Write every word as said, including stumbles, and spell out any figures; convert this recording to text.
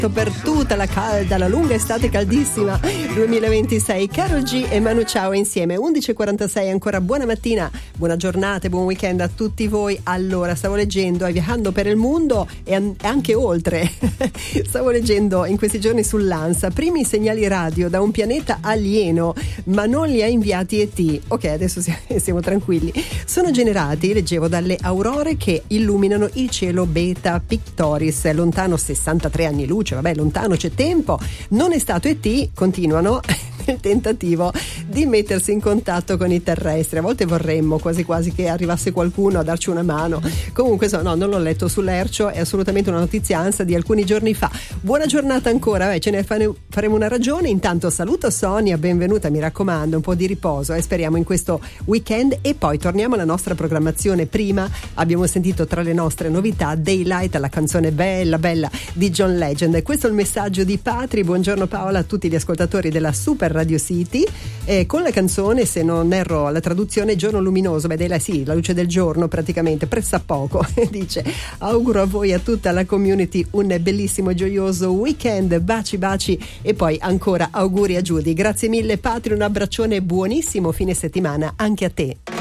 aspetto per tutta la calda, la lunga estate caldissima duemilaventisei. Karol G e Manu Chao insieme. undici e quarantasei, ancora buona mattina, buona giornata e buon weekend a tutti voi. Allora, stavo leggendo e viaggiando per il mondo e an- anche oltre. Stavo leggendo in questi giorni sull'ANSA primi segnali radio da un pianeta alieno, ma non li ha inviati E T. Ok, adesso siamo tranquilli. Sono generati, leggevo, dalle aurore che illuminano il cielo Beta Pictoris, lontano sessantatré anni luce. Vabbè, lontano c'è tempo. Non è stato E T, continuano nel tentativo di mettersi in contatto con i terrestri. A volte vorremmo quasi quasi che arrivasse qualcuno a darci una mano. Comunque so, no, non l'ho letto sull'Ercio, è assolutamente una notizia ANSA di alcuni giorni fa. Buona giornata ancora, eh, ce ne faremo una ragione. Intanto saluto Sonia, benvenuta, mi raccomando, un po' di riposo e eh, speriamo in questo weekend, e poi torniamo alla nostra programmazione. Prima abbiamo sentito tra le nostre novità Daylight, la canzone bella bella di John Legend, e questo è il messaggio di Patri. Buongiorno Paola, a tutti gli ascoltatori della Super Radio City, eh, con la canzone, se non erro la traduzione, Giorno luminoso. Beh, della sì, la luce del giorno praticamente, pressappoco. Dice: auguro a voi e a tutta la community un bellissimo e gioioso weekend, baci baci, e poi ancora auguri a Giudy. Grazie mille Patri, un abbraccione, buonissimo fine settimana anche a te.